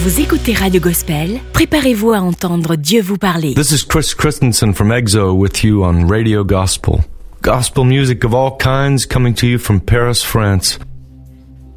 Vous écoutez Radio Gospel, préparez-vous à entendre Dieu vous parler. This is Chris Christensen from EXO with you on Radio Gospel. Gospel music of all kinds coming to you from Paris, France.